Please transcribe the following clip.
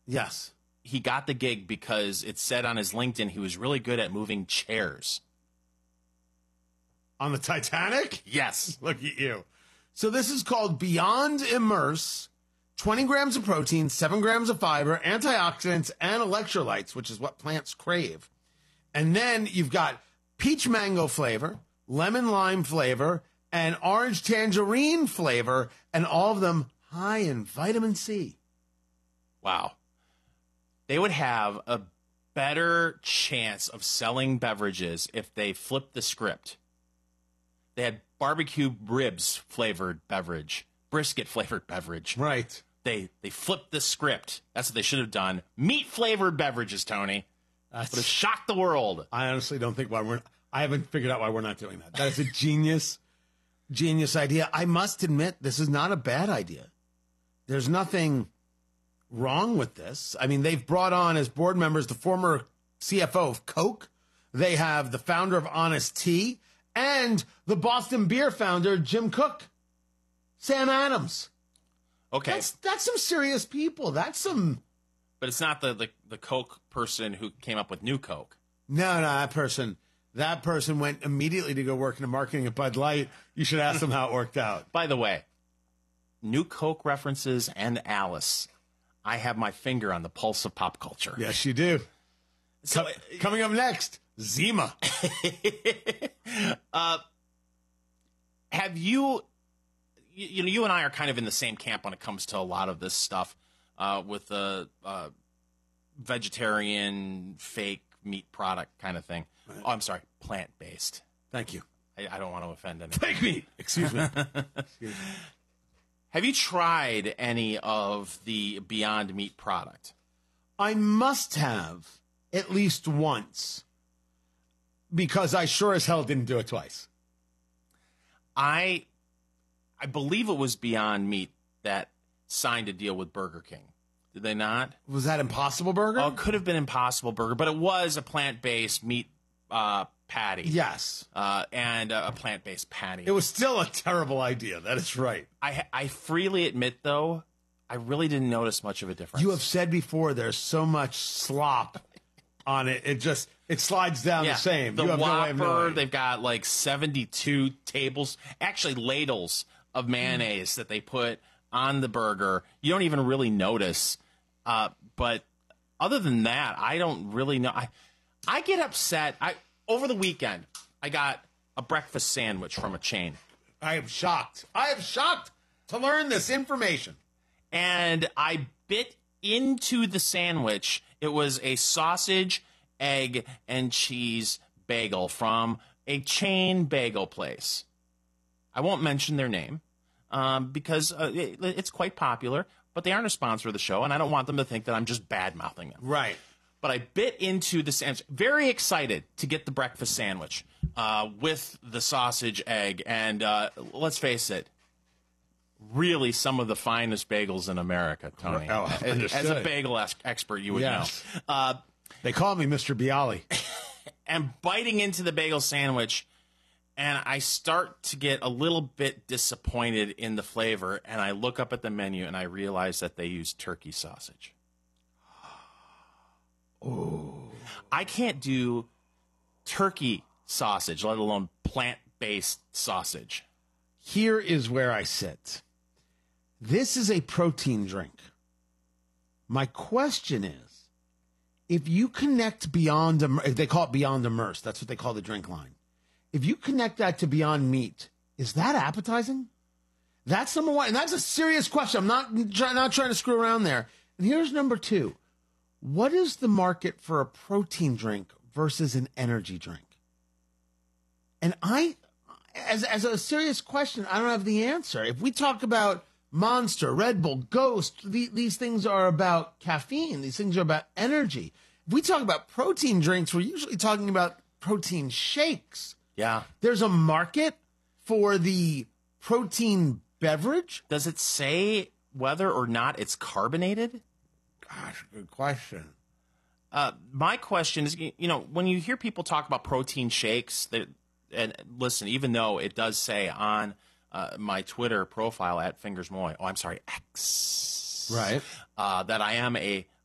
Yes. He got the gig because it said on his LinkedIn he was really good at moving chairs. On the Titanic? Yes. Look at you. So this is called Beyond Immerse. 20 grams of protein, 7 grams of fiber, antioxidants, and electrolytes, which is what plants crave. And then you've got peach mango flavor, lemon lime flavor, and orange tangerine flavor, and all of them high in vitamin C. Wow. They would have a better chance of selling beverages if they flipped the script. They had barbecue ribs flavored beverage, brisket flavored beverage. Right. They flipped the script. That's what they should have done. Meat flavored beverages, Tony. Would have shocked the world. I honestly don't think I haven't figured out why we're not doing that. That is a genius idea. I must admit, this is not a bad idea. There's nothing wrong with this. I mean, they've brought on as board members the former CFO of Coke. They have the founder of Honest Tea and the Boston Beer founder, Jim Koch, Sam Adams. Okay. That's some serious people. That's some... But it's not the Coke person who came up with New Coke. No, that person went immediately to go work in the marketing at Bud Light. You should ask them how it worked out. By the way, New Coke references and Alice. I have my finger on the pulse of pop culture. Yes, you do. So, coming up next, Zima. Have you and I are kind of in the same camp when it comes to a lot of this stuff with the vegetarian, fake meat product kind of thing. Right. Oh, I'm sorry, plant-based. Thank you. I don't want to offend anyone. Fake meat. Excuse me. Have you tried any of the Beyond Meat product? I must have at least once because I sure as hell didn't do it twice. I believe it was Beyond Meat that signed a deal with Burger King. Did they not? Was that Impossible Burger? Oh, it could have been Impossible Burger, but it was a plant-based meat patty. Yes. And a plant-based patty. It was still a terrible idea. That is right. I freely admit, though, I really didn't notice much of a difference. You have said before there's so much slop on it. It slides down the same. The you have Whopper, no way of knowing. They've got like 72 ladles of mayonnaise that they put on the burger. You don't even really notice. But other than that, I don't really know. I get upset. Over the weekend, I got a breakfast sandwich from a chain. I am shocked. To learn this information. And I bit into the sandwich. It was a sausage, egg, and cheese bagel from a chain bagel place. I won't mention their name because it's quite popular, but they aren't a sponsor of the show, and I don't want them to think that I'm just bad-mouthing them. Right. But I bit into the sandwich. Very excited to get the breakfast sandwich with the sausage, egg, and let's face it, really some of the finest bagels in America, Tony. Oh, as a bagel expert, you would know. They call me Mr. Bialy. And biting into the bagel sandwich, and I start to get a little bit disappointed in the flavor, and I look up at the menu, and I realize that they use turkey sausage. Oh. I can't do turkey sausage, let alone plant-based sausage. Here is where I sit. This is a protein drink. My question is, if you connect Beyond, they call it Beyond Immerse, that's what they call the drink line. If you connect that to Beyond Meat, is that appetizing? That's number one. And that's a serious question. I'm not trying to screw around there. And here's number two. What is the market for a protein drink versus an energy drink? And as a serious question, I don't have the answer. If we talk about Monster, Red Bull, Ghost, these things are about caffeine. These things are about energy. If we talk about protein drinks, we're usually talking about protein shakes. Yeah. There's a market for the protein beverage. Does it say whether or not it's carbonated? Gosh, good question. My question is, when you hear people talk about protein shakes, and listen, even though it does say on my Twitter profile at X, right, that I am a